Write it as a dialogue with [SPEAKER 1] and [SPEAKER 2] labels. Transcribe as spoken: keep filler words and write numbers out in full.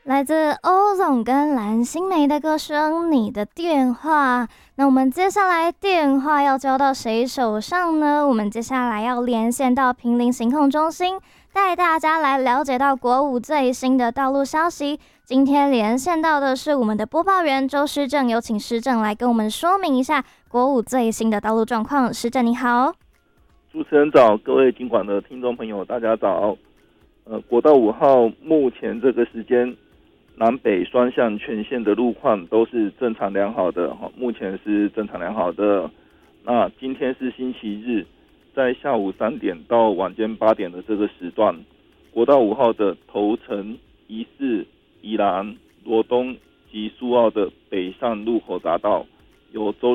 [SPEAKER 1] 来自欧总跟蓝心湄的歌声《你的电话》。那我们接下来电话要交到谁手上呢？我们接下来要连线到坪林行控中心，带大家来了解到国五最新的道路消息。今天连线到的是我们的播报员周施政，有请施政来跟我们说明一下国五最新的道路状况。施政你好。
[SPEAKER 2] 主持人早，各位警广的听众朋友大家早。呃，国道五号目前这个时间南北双向全线的路况都是正常良好的，目前是正常良好的。那今天是星期日，在下午三点到晚间八点的这个时段，国道五号的头城、宜四、宜兰、罗东及苏澳的北上路口匝道，由周